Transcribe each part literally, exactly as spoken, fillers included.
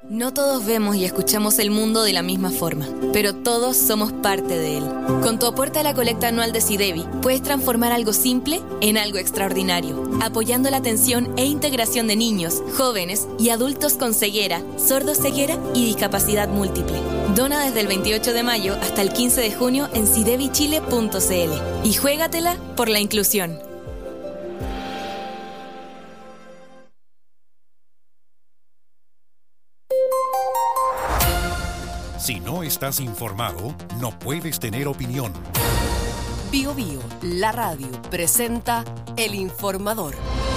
No todos vemos y escuchamos el mundo de la misma forma, pero todos somos parte de él. Con tu aporte a la colecta anual de SIDEBI, puedes transformar algo simple en algo extraordinario, apoyando la atención e integración de niños, jóvenes y adultos con ceguera, sordoceguera y discapacidad múltiple. Dona desde el veintiocho de mayo hasta el quince de junio en sidebichile punto cl y juégatela por la inclusión. Si no estás informado, no puedes tener opinión. Bio Bio, la radio, presenta El Informador.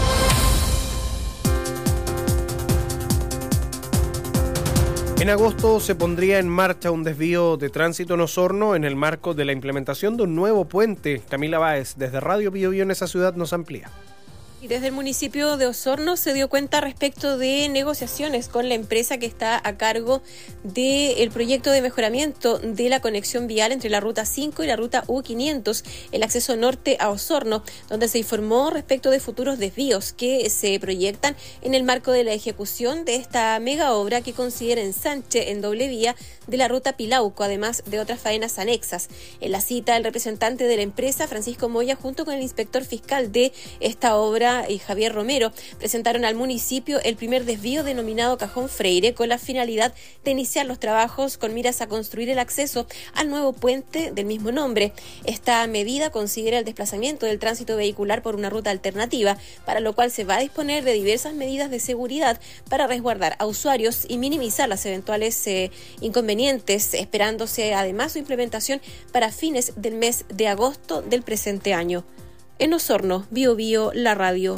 En agosto se pondría en marcha un desvío de tránsito en Osorno en el marco de la implementación de un nuevo puente. Camila Báez, desde Radio Bio Bio en esa ciudad, nos amplía. Y desde el municipio de Osorno se dio cuenta respecto de negociaciones con la empresa que está a cargo del proyecto de mejoramiento de la conexión vial entre la Ruta cinco y la Ruta U quinientos, el acceso norte a Osorno, donde se informó respecto de futuros desvíos que se proyectan en el marco de la ejecución de esta mega obra que considera ensanche en doble vía de la Ruta Pilauco, además de otras faenas anexas. En la cita, el representante de la empresa, Francisco Moya, junto con el inspector fiscal de esta obra, y Javier Romero, presentaron al municipio el primer desvío denominado Cajón Freire con la finalidad de iniciar los trabajos con miras a construir el acceso al nuevo puente del mismo nombre. Esta medida considera el desplazamiento del tránsito vehicular por una ruta alternativa, para lo cual se va a disponer de diversas medidas de seguridad para resguardar a usuarios y minimizar las eventuales eh, inconvenientes, esperándose además su implementación para fines del mes de agosto del presente año. En Osorno, Bio Bio, la radio.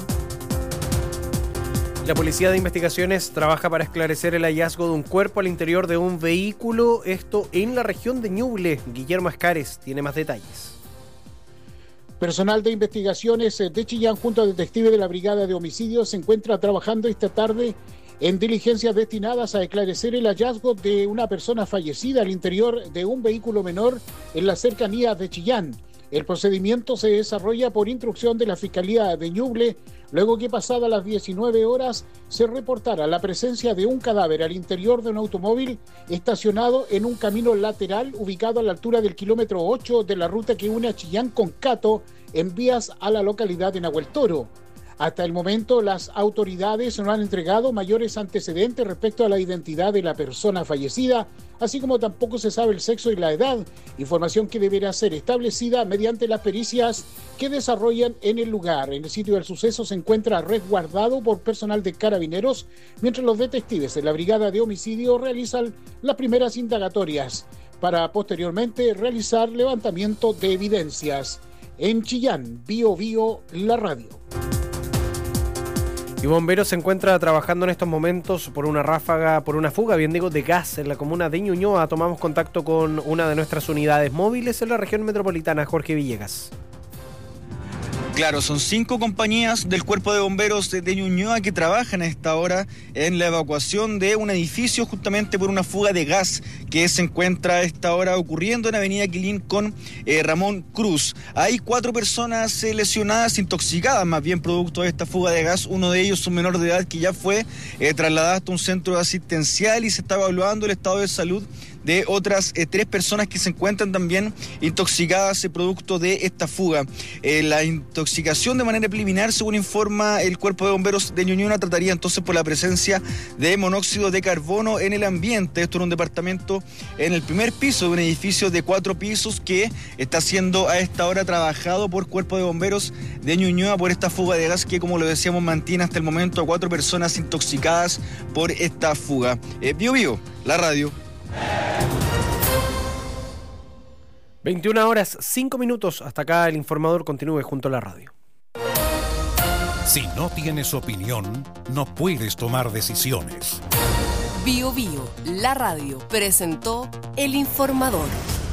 La Policía de Investigaciones trabaja para esclarecer el hallazgo de un cuerpo al interior de un vehículo, esto en la región de Ñuble. Guillermo Escares tiene más detalles. Personal de investigaciones de Chillán junto a detectives de la Brigada de Homicidios se encuentra trabajando esta tarde en diligencias destinadas a esclarecer el hallazgo de una persona fallecida al interior de un vehículo menor en las cercanías de Chillán. El procedimiento se desarrolla por instrucción de la Fiscalía de Ñuble, luego que pasadas las diecinueve horas se reportara la presencia de un cadáver al interior de un automóvil estacionado en un camino lateral ubicado a la altura del kilómetro ocho de la ruta que une a Chillán con Cato en vías a la localidad de Nahuel Toro. Hasta el momento, las autoridades no han entregado mayores antecedentes respecto a la identidad de la persona fallecida, así como tampoco se sabe el sexo y la edad, información que deberá ser establecida mediante las pericias que desarrollan en el lugar. En el sitio del suceso se encuentra resguardado por personal de Carabineros, mientras los detectives de la Brigada de Homicidio realizan las primeras indagatorias, para posteriormente realizar levantamiento de evidencias. En Chillán, Bio Bio, la radio. Y Bomberos se encuentra trabajando en estos momentos por una ráfaga, por una fuga, bien digo, de gas en la comuna de Ñuñoa. Tomamos contacto con una de nuestras unidades móviles en la región metropolitana, Jorge Villegas. Claro, son cinco compañías del Cuerpo de Bomberos de Ñuñoa que trabajan a esta hora en la evacuación de un edificio justamente por una fuga de gas que se encuentra a esta hora ocurriendo en Avenida Quilín con eh, Ramón Cruz. Hay cuatro personas eh, lesionadas, intoxicadas más bien producto de esta fuga de gas. Uno de ellos, un menor de edad que ya fue eh, trasladado hasta un centro asistencial y se está evaluando el estado de salud de otras eh, tres personas que se encuentran también intoxicadas eh, producto de esta fuga. Eh, la intoxicación de manera preliminar, según informa el Cuerpo de Bomberos de Ñuñoa, trataría entonces por la presencia de monóxido de carbono en el ambiente. Esto en un departamento en el primer piso de un edificio de cuatro pisos que está siendo a esta hora trabajado por Cuerpo de Bomberos de Ñuñoa por esta fuga de gas que, como lo decíamos, mantiene hasta el momento a cuatro personas intoxicadas por esta fuga. Eh, Bio Bio, la radio. veintiuna horas, cinco minutos. Hasta acá el informador. Continúe junto a la radio. Si no tienes opinión, no puedes tomar decisiones. Bio Bio, la radio, presentó El Informador.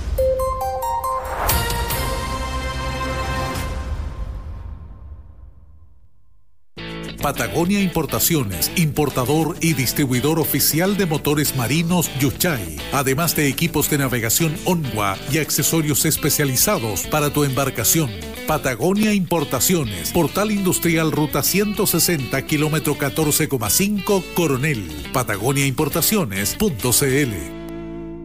Patagonia Importaciones, importador y distribuidor oficial de motores marinos Yuchay, además de equipos de navegación Onwa y accesorios especializados para tu embarcación. Patagonia Importaciones, Portal Industrial Ruta ciento sesenta, kilómetro catorce coma cinco, Coronel. Patagonia Importaciones punto c l.